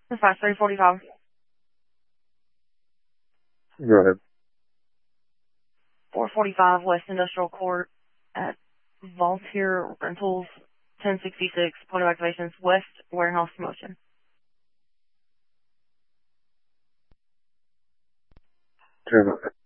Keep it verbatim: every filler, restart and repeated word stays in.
Dispatch three forty-five. Go ahead. four forty-five West Industrial Court at Volunteer Rentals, ten sixty-six, point of activations, West Warehouse Motion. Turn